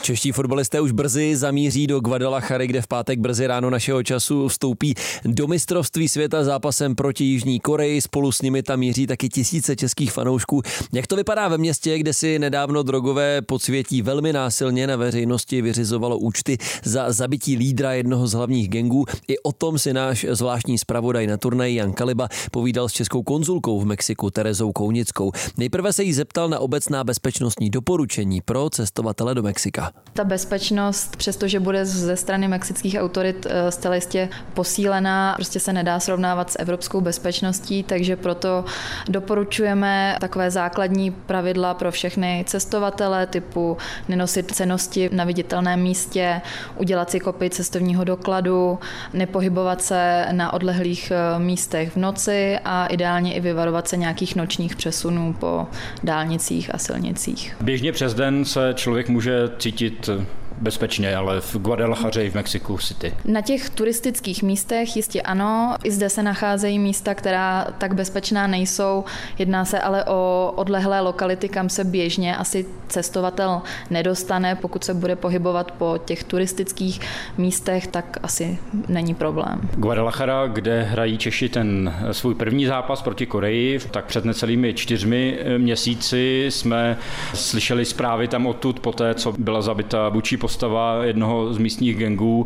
Čeští fotbalisté už brzy zamíří do Guadalajary, kde v pátek brzy ráno našeho času vstoupí do mistrovství světa zápasem proti Jižní Koreji. Spolu s nimi tam míří taky tisíce českých fanoušků. Jak to vypadá ve městě, kde si nedávno drogové podsvětí velmi násilně na veřejnosti vyřizovalo účty za zabití lídra jednoho z hlavních gangů? I o tom si náš zvláštní zpravodaj na turnaji Jan Kaliba povídal s českou konzulkou v Mexiku Terezou Kounickou. Nejprve se jí zeptal na obecná bezpečnostní doporučení pro cestovatele do Mexika. Ta bezpečnost, přestože bude ze strany mexických autorit zcela jistě posílená, prostě se nedá srovnávat s evropskou bezpečností, takže proto doporučujeme takové základní pravidla pro všechny cestovatele, typu nenosit cennosti na viditelném místě, udělat si kopii cestovního dokladu, nepohybovat se na odlehlých místech v noci a ideálně i vyvarovat se nějakých nočních přesunů po dálnicích a silnicích. Běžně přes den se člověk může cítit bezpečně, ale v Guadalajaře i v Mexiku City. Na těch turistických místech jistě ano, i zde se nacházejí místa, která tak bezpečná nejsou. Jedná se ale o odlehlé lokality, kam se běžně asi cestovatel nedostane. Pokud se bude pohybovat po těch turistických místech, tak asi není problém. Guadalajara, kde hrají Češi ten svůj první zápas proti Koreji, tak před necelými 4 měsíci jsme slyšeli zprávy tam odtud poté, co byla zabita vůči postava jednoho z místních gangů,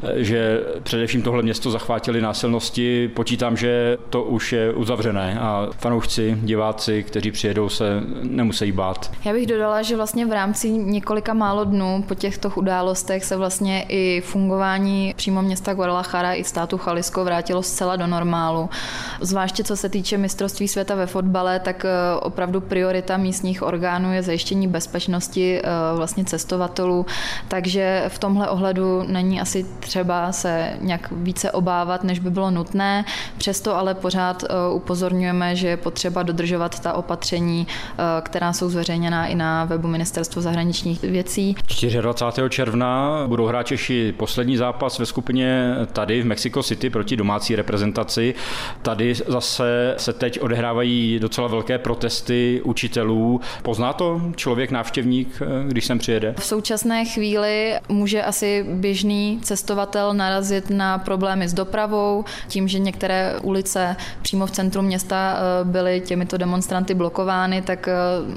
že především tohle město zachvátili násilnosti. Počítám, že to už je uzavřené a fanoušci, diváci, kteří přijedou, se nemusí bát. Já bych dodala, že vlastně v rámci několika málo dnů po těchto událostech se vlastně i fungování přímo města Guadalajara i státu Jalisco vrátilo zcela do normálu. Zvláště co se týče mistrovství světa ve fotbale, tak opravdu priorita místních orgánů je zajištění bezpečnosti vlastně cestovatelů. Takže v tomhle ohledu není asi třeba se nějak více obávat, než by bylo nutné. Přesto ale pořád upozorňujeme, že je potřeba dodržovat ta opatření, která jsou zveřejněná i na webu Ministerstva zahraničních věcí. 24. června budou hrát Češi poslední zápas ve skupině tady v Mexico City proti domácí reprezentaci. Tady zase se teď odehrávají docela velké protesty učitelů. Pozná to člověk, návštěvník, když sem přijede? V současné chvíli může asi běžný cestovatel narazit na problémy s dopravou, tím, že některé ulice přímo v centru města byly těmito demonstranty blokovány, tak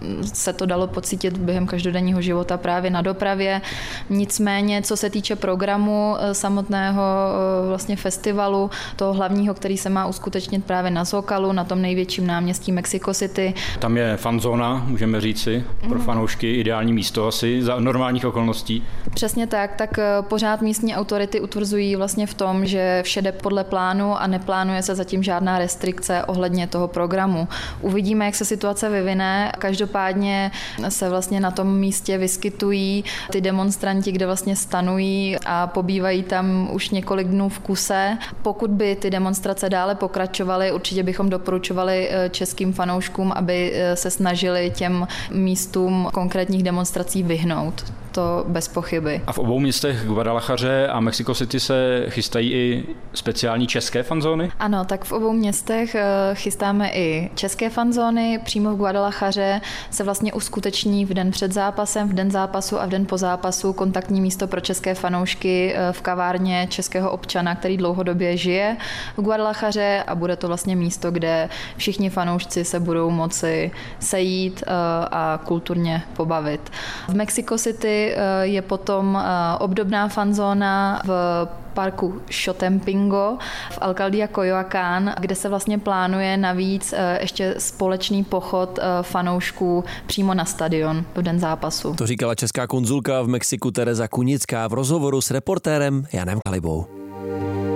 se to dalo pocítit během každodenního života právě na dopravě. Nicméně, co se týče programu samotného vlastně festivalu, toho hlavního, který se má uskutečnit právě na Zócalu, na tom největším náměstí Mexico City. Tam je fanzóna, můžeme říci, pro fanoušky ideální místo asi za normálních okolností. Přesně tak pořád místní autority utvrzují vlastně v tom, že vše jde podle plánu a neplánuje se zatím žádná restrikce ohledně toho programu. Uvidíme, jak se situace vyvine. Každopádně se vlastně na tom místě vyskytují ty demonstranti, kde vlastně stanují a pobývají tam už několik dnů v kuse. Pokud by ty demonstrace dále pokračovaly, určitě bychom doporučovali českým fanouškům, aby se snažili těm místům konkrétních demonstrací vyhnout. To bez pochyby. A v obou městech Guadalajaře a Mexico City se chystají i speciální české fanzóny? Ano, tak v obou městech chystáme i české fanzóny. Přímo v Guadalajaře se vlastně uskuteční v den před zápasem, v den zápasu a v den po zápasu kontaktní místo pro české fanoušky v kavárně českého občana, který dlouhodobě žije v Guadalajaře a bude to vlastně místo, kde všichni fanoušci se budou moci sejít a kulturně pobavit. V Mexico City je potom obdobná fanzóna v parku Xochitepingo v Alcaldía Coyoacán, kde se vlastně plánuje navíc ještě společný pochod fanoušků přímo na stadion v den zápasu. To říkala česká konzulka v Mexiku Tereza Kounická v rozhovoru s reportérem Janem Kalibou.